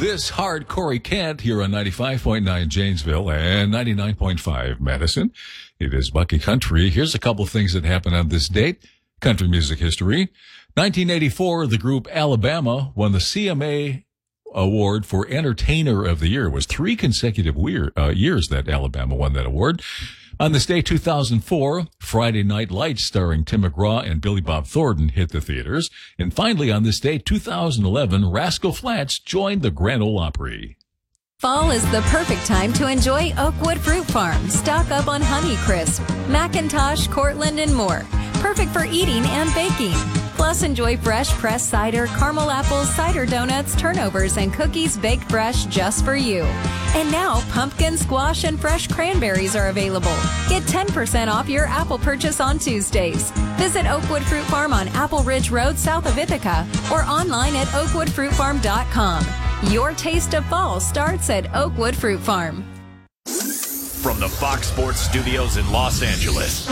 this hard Corey Kent here on 95.9 Janesville and 99.5 Madison. It is Bucky Country. Here's a couple of things that happened on this date. Country music history. 1984, the group Alabama won the CMA Award for Entertainer of the Year. It was 3 consecutive years that Alabama won that award. On this day, 2004, Friday Night Lights starring Tim McGraw and Billy Bob Thornton hit the theaters. And finally, on this day, 2011, Rascal Flatts joined the Grand Ole Opry. Fall is the perfect time to enjoy Oakwood Fruit Farm. Stock up on Honeycrisp, Macintosh, Cortland, and more. Perfect for eating and baking. Plus, enjoy fresh pressed cider, caramel apples, cider donuts, turnovers, and cookies baked fresh just for you. And now, pumpkin, squash, and fresh cranberries are available. Get 10% off your apple purchase on Tuesdays. Visit Oakwood Fruit Farm on Apple Ridge Road south of Ithaca or online at oakwoodfruitfarm.com. Your taste of fall starts at Oakwood Fruit Farm. From the Fox Sports Studios in Los Angeles,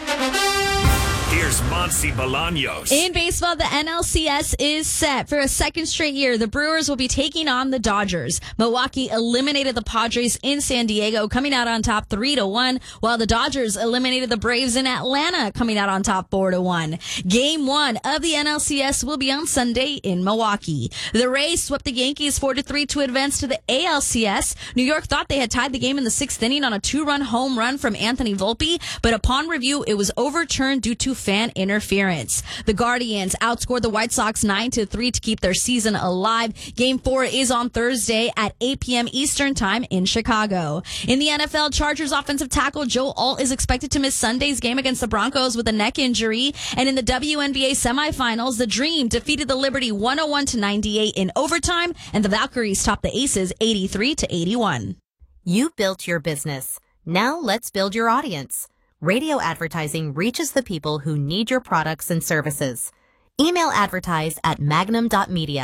here's Monty Bolaños. In baseball, the NLCS is set for a second straight year. The Brewers will be taking on the Dodgers. Milwaukee eliminated the Padres in San Diego, coming out on top 3-1, while the Dodgers eliminated the Braves in Atlanta, coming out on top 4-1. Game 1 of the NLCS will be on Sunday in Milwaukee. The Rays swept the Yankees 4-3 to advance to the ALCS. New York thought they had tied the game in the 6th inning on a 2-run home run from Anthony Volpe, but upon review, it was overturned due to fan interference. The Guardians outscored the White Sox 9-3 to keep their season alive. Game 4 is on Thursday at 8 p.m. Eastern Time in Chicago. In the NFL, Chargers offensive tackle Joe Alt is expected to miss Sunday's game against the Broncos with a neck injury. And in the WNBA semifinals, the Dream defeated the Liberty 101-98 in overtime, and the Valkyries topped the Aces 83-81. You built your business. Now let's build your audience. Radio advertising reaches the people who need your products and services. Email advertise at magnum.media.